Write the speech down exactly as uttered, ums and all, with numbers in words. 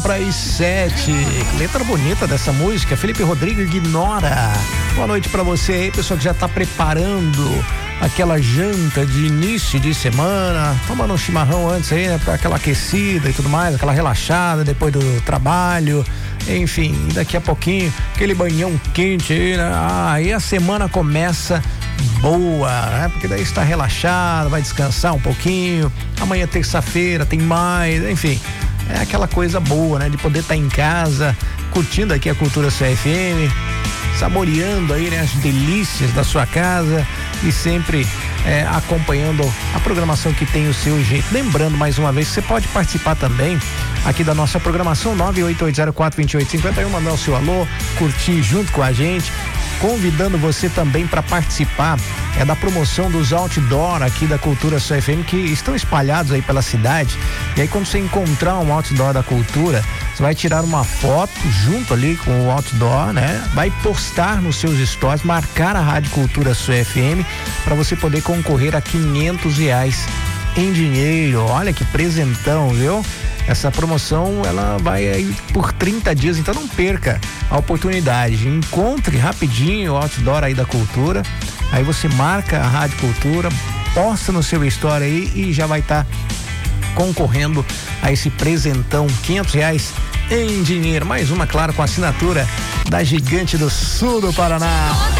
para as sete. Letra bonita dessa música, Felipe Rodrigo, Ignora. Boa noite para você aí, pessoal que já tá preparando aquela janta de início de semana, tomando um chimarrão antes aí, né, para aquela aquecida e tudo mais, aquela relaxada depois do trabalho, enfim, daqui a pouquinho aquele banhão quente aí, né? Ah, aí a semana começa boa, né? Porque daí está relaxado, vai descansar um pouquinho, amanhã terça-feira tem mais, enfim, é aquela coisa boa, né? De poder estar em casa, curtindo aqui a Cultura C F M, saboreando aí, né, as delícias da sua casa e sempre é, acompanhando a programação que tem o seu jeito. Lembrando mais uma vez que você pode participar também aqui da nossa programação nove oito oito zero quatro dois oito cinco um, mandar o seu alô, curtir junto com a gente, convidando você também para participar é da promoção dos outdoor aqui da Cultura C F M, que estão espalhados aí pela cidade. E aí quando você encontrar um outdoor da Cultura, você vai tirar uma foto junto ali com o outdoor, né? Vai postar nos seus stories, marcar a Rádio Cultura C F M para você poder concorrer a quinhentos reais em dinheiro. Olha que presentão, viu? Essa promoção, ela vai aí por trinta dias, então não perca a oportunidade. Encontre rapidinho o outdoor aí da Cultura, aí você marca a Rádio Cultura, posta no seu story aí e já vai estar tá concorrendo a esse presentão, quinhentos reais em dinheiro. Mais uma, claro, com a assinatura da Gigante do Sul do Paraná.